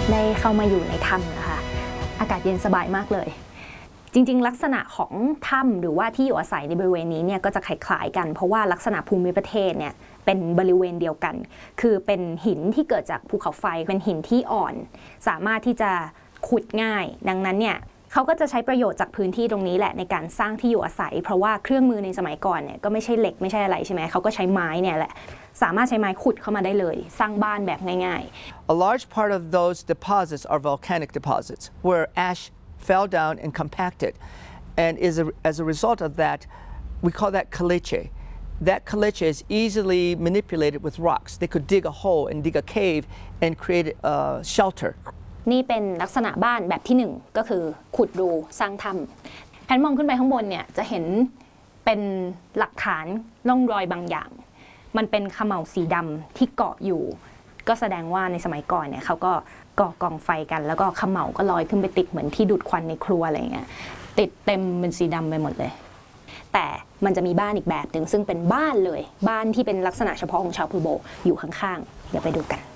ได้เข้ามาอยู่ในถ้ำนะคะอากาศเย็นสบายมากเลยจริงๆลักษณะของถ้ำหรือว่าที่อยู่อาศัยในบริเวณนี้เนี่ยก็จะคล้ายๆกันเพราะว่าลักษณะภูมิประเทศเนี่ยเป็นบริเวณเดียวกันคือเป็นหินที่เกิดจากภูเขาไฟเป็นหินที่อ่อนสามารถที่จะขุดง่ายดังนั้นเนี่ยเขาก็จะใช้ประโยชน์จากพื้นที่ตรงนี้แหละในการสร้างที่อยู่อาศัยเพราะว่าเครื่องมือในสมัยก่อนเนี่ยก็ไม่ใช่เหล็กไม่ใช่อะไรใช่ไหมเขาก็ใช้ไม้เนี่ยแหละสามารถใช้ไม้ขุดเข้ามาได้เลยสร้างบ้านแบบง่ายๆ A large part of those deposits are volcanic deposits where ash fell down and compacted and as a result of that we call that caliche. That caliche is easily manipulated with rocks. They could dig a hole and dig a cave and create a shelter. นี่เป็นลักษณะบ้านแบบที่1ก็คือขุดรูสร้างถ้ำแพนมองขึ้นไปข้างบนเนี่ยจะเห็นเป็นหลักฐานร่องรอยบางอย่างมันเป็นเขม่าสีดำที่เกาะอยู่ก็แสดงว่าในสมัยก่อนเนี่ยเขาก็ก่อกองไฟกันแล้วก็เขม่าก็ลอยขึ้นไปติดเหมือนที่ดูดควันในครัวอะไรเงี้ยติดเต็มเป็นสีดำไปหมดเลยแต่มันจะมีบ้านอีกแบบหนึ่งซึ่งเป็นบ้านเลยบ้านที่เป็นลักษณะเฉพาะของชาวพูโบอยู่ข้างๆเดี๋ยวไปดูกัน